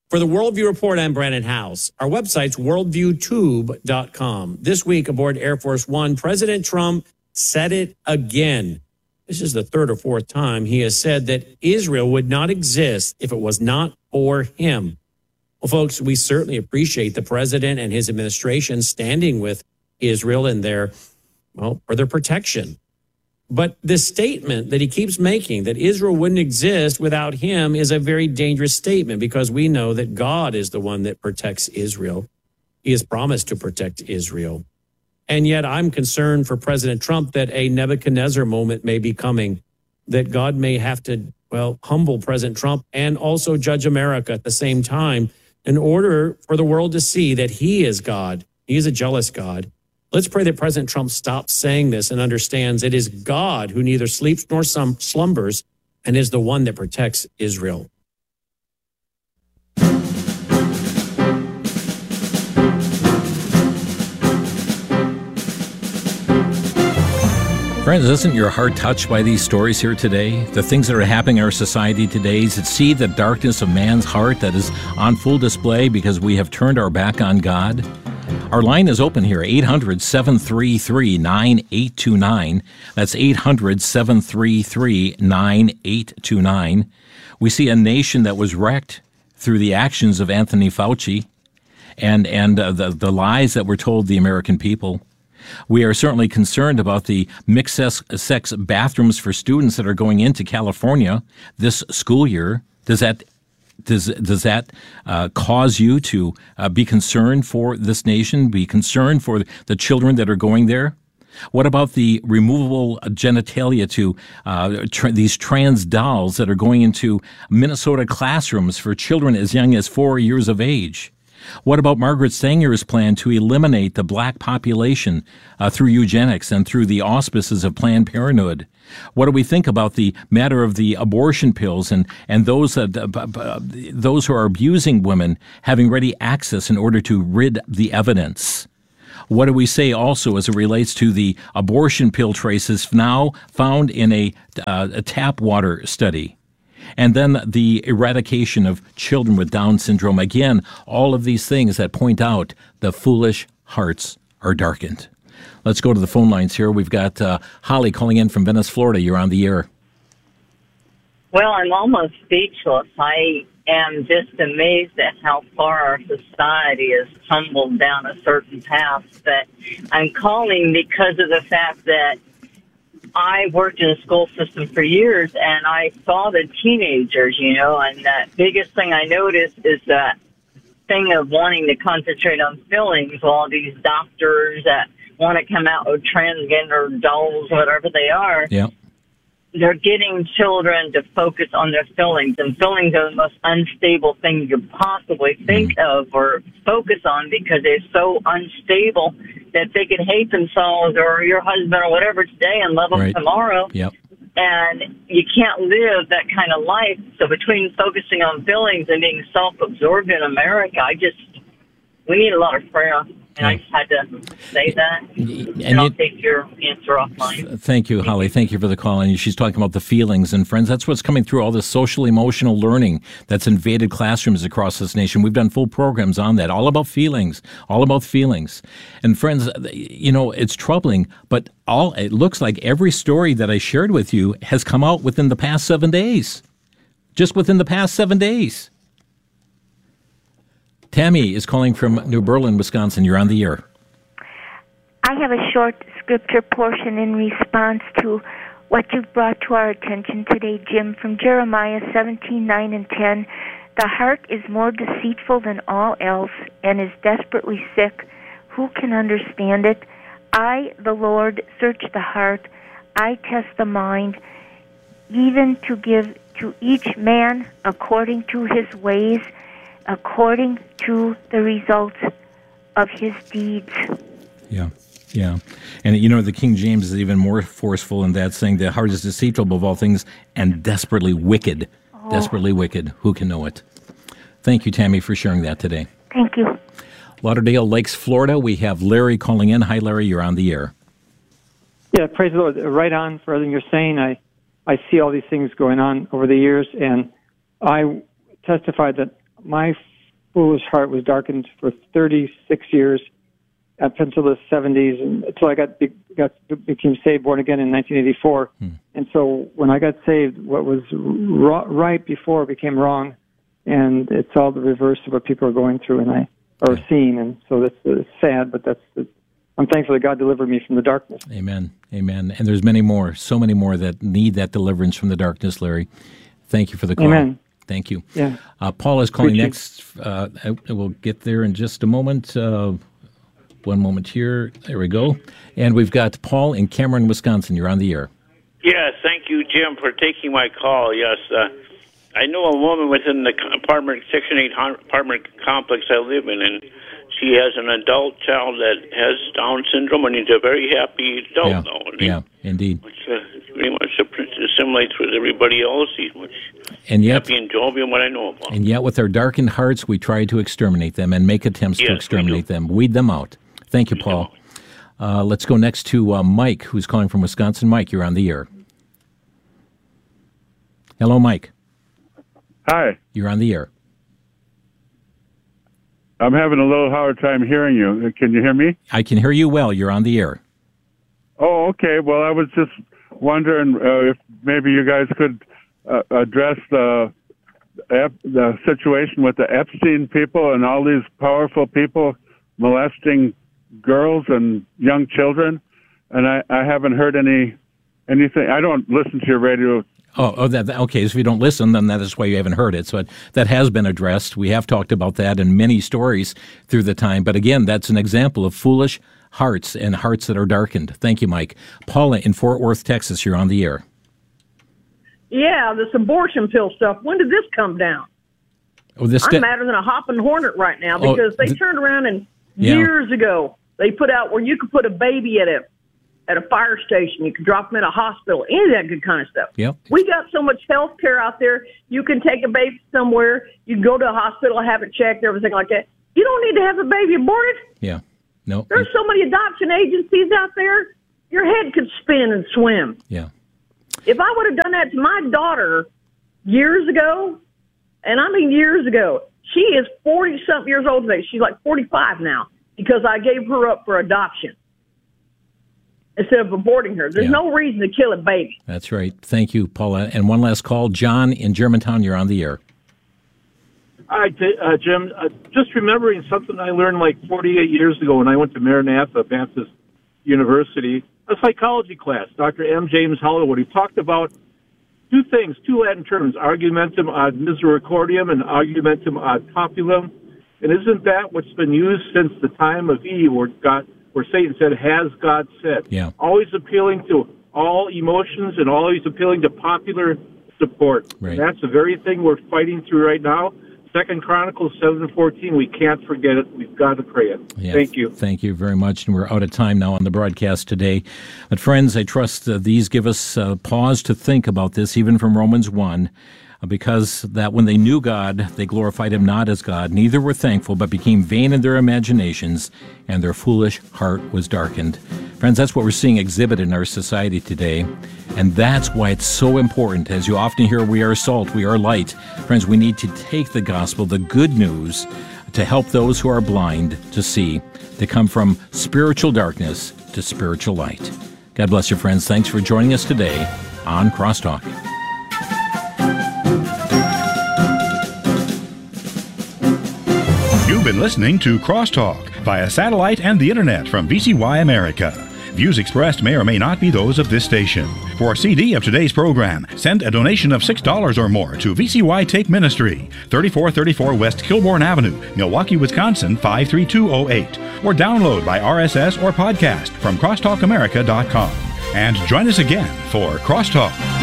For the Worldview Report, I'm Brandon House. Our website's worldviewtube.com. This week aboard Air Force One, President Trump said it again. This is the third or fourth time he has said that Israel would not exist if it was not for him. Well, folks, we certainly appreciate the president and his administration standing with Israel in for their protection. But this statement that he keeps making, that Israel wouldn't exist without him, is a very dangerous statement because we know that God is the one that protects Israel. He has promised to protect Israel. And yet I'm concerned for President Trump that a Nebuchadnezzar moment may be coming, that God may have to, humble President Trump and also judge America at the same time in order for the world to see that he is God. He is a jealous God. Let's pray that President Trump stops saying this and understands it is God who neither sleeps nor slumbers and is the one that protects Israel. Friends, isn't your heart touched by these stories here today? The things that are happening in our society today, to see the darkness of man's heart that is on full display because we have turned our back on God? Our line is open here, 800-733-9829. That's 800-733-9829. We see a nation that was wrecked through the actions of Anthony Fauci and the lies that were told the American people. We are certainly concerned about the mixed sex bathrooms for students that are going into California this school year. Does that cause you to be concerned for this nation, be concerned for the children that are going there? What about the removable genitalia to these trans dolls that are going into Minnesota classrooms for children as young as 4 years of age? What about Margaret Sanger's plan to eliminate the black population through eugenics and through the auspices of Planned Parenthood? What do we think about the matter of the abortion pills and those who are abusing women having ready access in order to rid the evidence? What do we say also as it relates to the abortion pill traces now found in a tap water study? And then the eradication of children with Down syndrome. Again, all of these things that point out the foolish hearts are darkened. Let's go to the phone lines here. We've got Holly calling in from Venice, Florida. You're on the air. Well, I'm almost speechless. I am just amazed at how far our society has tumbled down a certain path. But I'm calling because of the fact that I worked in a school system for years, and I saw the teenagers, and the biggest thing I noticed is that thing of wanting to concentrate on fillings. All these doctors that want to come out with transgender dolls, whatever they are, they're getting children to focus on their fillings, and fillings are the most unstable thing you could possibly think of or focus on because they're so unstable that they could hate themselves or your husband or whatever today and love them tomorrow. And you can't live that kind of life. So between focusing on fillings and being self-absorbed in America, we need a lot of prayer. And I just had to say that. And I'll take your answer offline. Thank you, Holly. Thank you for the call. And she's talking about the feelings. And friends, that's what's coming through all this social-emotional learning that's invaded classrooms across this nation. We've done full programs on that, all about feelings, And friends, it's troubling, but it looks like every story that I shared with you has come out within the past 7 days. Just within the past 7 days. Tammy is calling from New Berlin, Wisconsin. You're on the air. I have a short scripture portion in response to what you've brought to our attention today, Jim, from Jeremiah 17:9 and 10. The heart is more deceitful than all else and is desperately sick. Who can understand it? I, the Lord, search the heart. I test the mind, even to give to each man according to his ways, according to the results of his deeds. Yeah. And the King James is even more forceful in that, saying the heart is deceitful above all things and desperately wicked. Oh. Desperately wicked. Who can know it? Thank you, Tammy, for sharing that today. Thank you. Lauderdale Lakes, Florida. We have Larry calling in. Hi, Larry. You're on the air. Yeah, praise the Lord. Right on for everything you're saying. I see all these things going on over the years, and I testified that my foolish heart was darkened for 36 years up until the 70s, and until I became saved, born again in 1984. And so when I got saved, what was right before became wrong, and it's all the reverse of what people are going through or seeing. And so that's sad, but I'm thankful that God delivered me from the darkness. Amen. Amen. And there's many more, so many more that need that deliverance from the darkness, Larry. Thank you for the call. Amen. Thank you. Yeah. Paul is calling next. We'll get there in just a moment. One moment here. There we go. And we've got Paul in Cameron, Wisconsin. You're on the air. Yes, thank you, Jim, for taking my call. Yes, I know a woman within the Section 8 apartment complex I live in, and she has an adult child that has Down syndrome, and he's a very happy adult now. Yeah, indeed. Which pretty much assimilates with everybody else. He's much happy and jovial, what I know about. And yet, with our darkened hearts, we try to exterminate them and make attempts to exterminate them, weed them out. Thank you, Paul. Let's go next to Mike, who's calling from Wisconsin. Mike, you're on the air. Hello, Mike. Hi. You're on the air. I'm having a little hard time hearing you. Can you hear me? I can hear you well. You're on the air. Oh, okay. Well, I was just wondering if maybe you guys could address the situation with the Epstein people and all these powerful people molesting girls and young children. And I haven't heard anything. I don't listen to your radio. Okay. So if you don't listen, then that is why you haven't heard it. So that has been addressed. We have talked about that in many stories through the time. But again, that's an example of foolish hearts and hearts that are darkened. Thank you, Mike. Paula in Fort Worth, Texas, you're on the air. Yeah, this abortion pill stuff. When did this come down? I'm madder than a hopping hornet right now because they turned around and years ago they put out where you could put a baby at a fire station. You can drop them in a hospital, any of that good kind of stuff. Yep. We got so much health care out there. You can take a baby somewhere. You can go to a hospital, have it checked, everything like that. You don't need to have a baby aborted. Yeah. No. There's so many adoption agencies out there. Your head could spin and swim. Yeah. If I would have done that to my daughter years ago, and I mean years ago, she is 40-something years old today. She's like 45 now because I gave her up for adoption instead of aborting her. There's no reason to kill a baby. That's right. Thank you, Paula. And one last call. John in Germantown, you're on the air. Hi, Jim. Just remembering something I learned like 48 years ago when I went to Maranatha Baptist University, a psychology class. Dr. M. James Hollowood, he talked about two Latin terms, argumentum ad misericordiam and argumentum ad populum. And isn't that what's been used since the time of Eve, where Satan said, has God said? Yeah. Always appealing to all emotions and always appealing to popular support. Right. And that's the very thing we're fighting through right now. 2 Chronicles 7:14, we can't forget it. We've got to pray it. Yeah, Thank you. Thank you very much. And we're out of time now on the broadcast today. But friends, I trust these give us pause to think about this, even from Romans 1, because that when they knew God, they glorified him not as God. Neither were thankful, but became vain in their imaginations, and their foolish heart was darkened. Friends, that's what we're seeing exhibited in our society today. And that's why it's so important. As you often hear, we are salt, we are light. Friends, we need to take the gospel, the good news, to help those who are blind to see, to come from spiritual darkness to spiritual light. God bless you, friends. Thanks for joining us today on Crosstalk. You've been listening to Crosstalk via satellite and the internet from VCY America. Views expressed may or may not be those of this station. For a CD of today's program, send a donation of $6 or more to VCY Take Ministry, 3434 West Kilbourne Avenue, Milwaukee, Wisconsin, 53208. Or download by RSS or podcast from crosstalkamerica.com. And join us again for Crosstalk.